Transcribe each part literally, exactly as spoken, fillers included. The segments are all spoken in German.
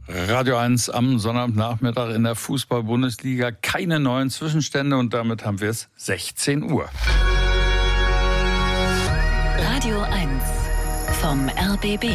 Radio eins am Sonnabendnachmittag in der Fußball-Bundesliga. Keine neuen Zwischenstände und damit haben wir es sechzehn Uhr. Radio eins vom R B B.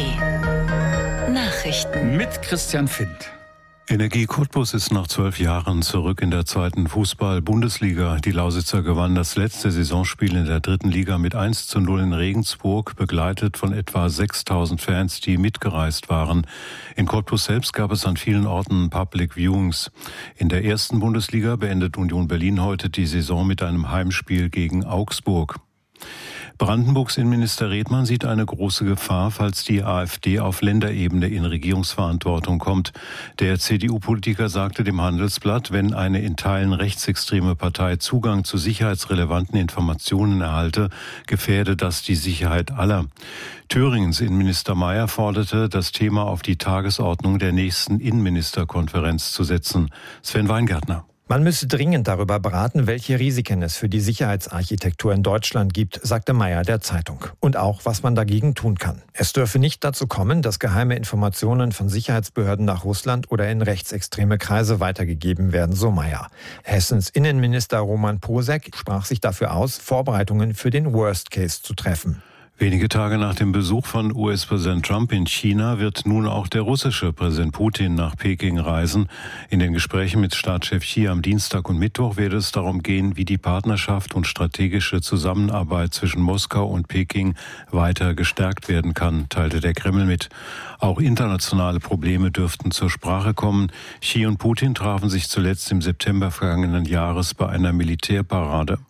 Nachrichten mit Christian Findt. Energie Cottbus ist nach zwölf Jahren zurück in der zweiten Fußball-Bundesliga. Die Lausitzer gewannen das letzte Saisonspiel in der dritten Liga mit eins zu null in Regensburg, begleitet von etwa sechstausend Fans, die mitgereist waren. In Cottbus selbst gab es an vielen Orten Public Viewings. In der ersten Bundesliga beendet Union Berlin heute die Saison mit einem Heimspiel gegen Augsburg. Brandenburgs Innenminister Redmann sieht eine große Gefahr, falls die AfD auf Länderebene in Regierungsverantwortung kommt. Der C D U-Politiker sagte dem Handelsblatt, wenn eine in Teilen rechtsextreme Partei Zugang zu sicherheitsrelevanten Informationen erhalte, gefährde das die Sicherheit aller. Thüringens Innenminister Mayer forderte, das Thema auf die Tagesordnung der nächsten Innenministerkonferenz zu setzen. Sven Weingärtner. Man müsse dringend darüber beraten, welche Risiken es für die Sicherheitsarchitektur in Deutschland gibt, sagte Mayer der Zeitung. Und auch, was man dagegen tun kann. Es dürfe nicht dazu kommen, dass geheime Informationen von Sicherheitsbehörden nach Russland oder in rechtsextreme Kreise weitergegeben werden, so Mayer. Hessens Innenminister Roman Posek sprach sich dafür aus, Vorbereitungen für den Worst Case zu treffen. Wenige Tage nach dem Besuch von U S-Präsident Trump in China wird nun auch der russische Präsident Putin nach Peking reisen. In den Gesprächen mit Staatschef Xi am Dienstag und Mittwoch wird es darum gehen, wie die Partnerschaft und strategische Zusammenarbeit zwischen Moskau und Peking weiter gestärkt werden kann, teilte der Kreml mit. Auch internationale Probleme dürften zur Sprache kommen. Xi und Putin trafen sich zuletzt im September vergangenen Jahres bei einer Militärparade.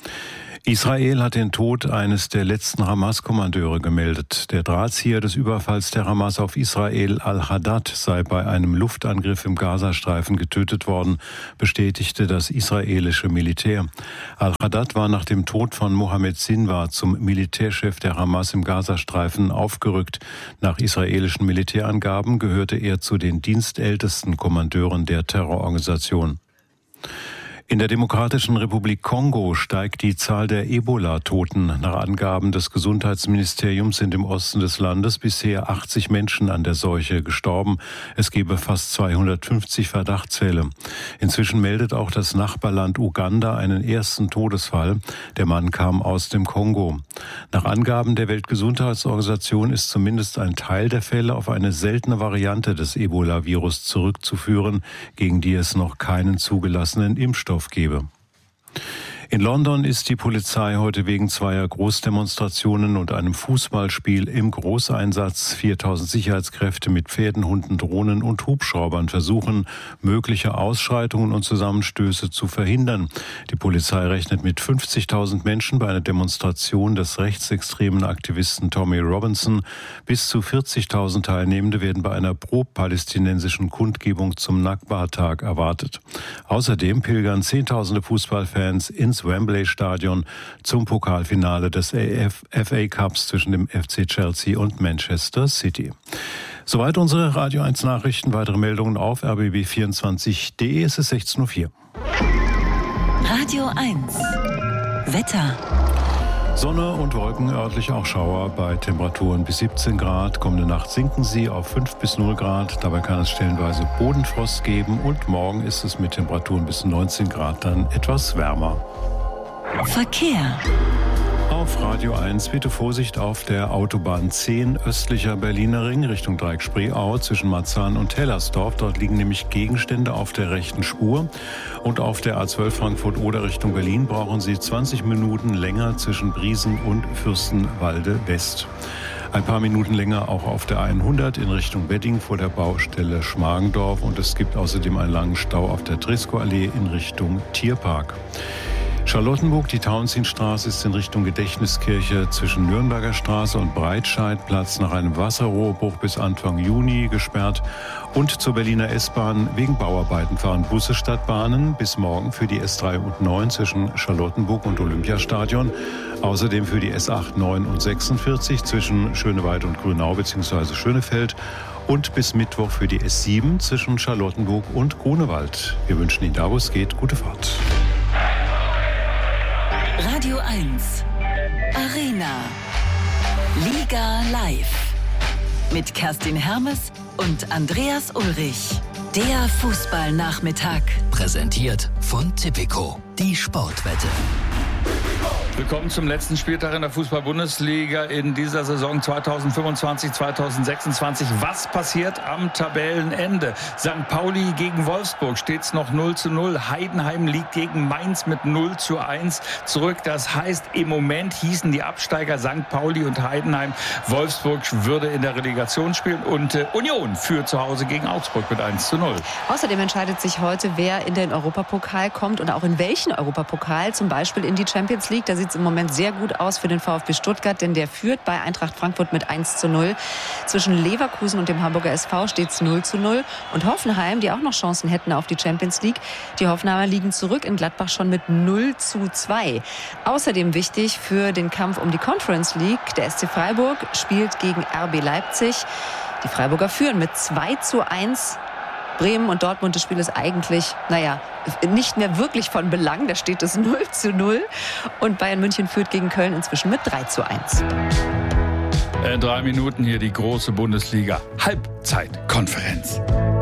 Israel hat den Tod eines der letzten Hamas-Kommandeure gemeldet. Der Drahtzieher des Überfalls der Hamas auf Israel, Al-Haddad, sei bei einem Luftangriff im Gazastreifen getötet worden, bestätigte das israelische Militär. Al-Haddad war nach dem Tod von Mohammed Sinwar zum Militärchef der Hamas im Gazastreifen aufgerückt. Nach israelischen Militärangaben gehörte er zu den dienstältesten Kommandeuren der Terrororganisation. In der Demokratischen Republik Kongo steigt die Zahl der Ebola-Toten. Nach Angaben des Gesundheitsministeriums sind im Osten des Landes bisher achtzig Menschen an der Seuche gestorben. Es gebe fast zweihundertfünfzig Verdachtsfälle. Inzwischen meldet auch das Nachbarland Uganda einen ersten Todesfall. Der Mann kam aus dem Kongo. Nach Angaben der Weltgesundheitsorganisation ist zumindest ein Teil der Fälle auf eine seltene Variante des Ebola-Virus zurückzuführen, gegen die es noch keinen zugelassenen Impfstoff gebe. In London ist die Polizei heute wegen zweier Großdemonstrationen und einem Fußballspiel im Großeinsatz. viertausend Sicherheitskräfte mit Pferden, Hunden, Drohnen und Hubschraubern versuchen, mögliche Ausschreitungen und Zusammenstöße zu verhindern. Die Polizei rechnet mit fünfzigtausend Menschen bei einer Demonstration des rechtsextremen Aktivisten Tommy Robinson. Bis zu vierzigtausend Teilnehmende werden bei einer pro-palästinensischen Kundgebung zum Nakba-Tag erwartet. Außerdem pilgern zehntausende Fußballfans ins Wembley-Stadion zum Pokalfinale des F A Cups zwischen dem F C Chelsea und Manchester City. Soweit unsere Radio eins Nachrichten. Weitere Meldungen auf r b b vierundzwanzig punkt d e. Es ist sechzehn Uhr vier. Radio eins Wetter. Sonne und Wolken, örtlich auch Schauer bei Temperaturen bis siebzehn Grad. Kommende Nacht sinken sie auf fünf bis null Grad. Dabei kann es stellenweise Bodenfrost geben. Und morgen ist es mit Temperaturen bis neunzehn Grad dann etwas wärmer. Verkehr. Auf Radio eins bitte Vorsicht auf der Autobahn zehn östlicher Berliner Ring Richtung Dreieck-Spreeau zwischen Marzahn und Hellersdorf. Dort liegen nämlich Gegenstände auf der rechten Spur. Und auf der A zwölf Frankfurt-Oder Richtung Berlin brauchen Sie zwanzig Minuten länger zwischen Briesen und Fürstenwalde West. Ein paar Minuten länger auch auf der hundert in Richtung Wedding vor der Baustelle Schmargendorf. Und es gibt außerdem einen langen Stau auf der Triskoallee in Richtung Tierpark. Charlottenburg, die Tauentzienstraße ist in Richtung Gedächtniskirche zwischen Nürnberger Straße und Breitscheidplatz nach einem Wasserrohrbruch bis Anfang Juni gesperrt. Und zur Berliner S-Bahn wegen Bauarbeiten fahren Busse statt Bahnen bis morgen für die S drei und neun zwischen Charlottenburg und Olympiastadion. Außerdem für die S acht, neun und sechsundvierzig zwischen Schöneweide und Grünau bzw. Schönefeld. Und bis Mittwoch für die S sieben zwischen Charlottenburg und Grunewald. Wir wünschen Ihnen da, wo es geht, gute Fahrt. Radio eins Arena Liga live mit Kerstin Hermes und Andreas Ulrich. Der Fußballnachmittag. Präsentiert von Tipico, die Sportwette. Willkommen zum letzten Spieltag in der Fußball-Bundesliga in dieser Saison zweitausendfünfundzwanzig zweitausendsechsundzwanzig. Was passiert am Tabellenende? Sankt Pauli gegen Wolfsburg steht's noch null zu null. Heidenheim liegt gegen Mainz mit null zu eins zurück. Das heißt, im Moment hießen die Absteiger Sankt Pauli und Heidenheim. Wolfsburg würde in der Relegation spielen und äh, Union führt zu Hause gegen Augsburg mit eins zu null. Außerdem entscheidet sich heute, wer in den Europapokal kommt und auch in welchen Europapokal, zum Beispiel in die Champions League. Da sieht es im Moment sehr gut aus für den VfB Stuttgart, denn der führt bei Eintracht Frankfurt mit eins zu null. Zwischen Leverkusen und dem Hamburger S V steht es null zu null. Und Hoffenheim, die auch noch Chancen hätten auf die Champions League, die Hoffenheimer liegen zurück in Gladbach schon mit null zu zwei. Außerdem wichtig für den Kampf um die Conference League, der S C Freiburg spielt gegen R B Leipzig. Die Freiburger führen mit zwei zu eins. Bremen und Dortmund, das Spiel ist eigentlich, naja, nicht mehr wirklich von Belang. Da steht es null zu null. Und Bayern München führt gegen Köln inzwischen mit drei zu eins. In drei Minuten hier die große Bundesliga Halbzeitkonferenz.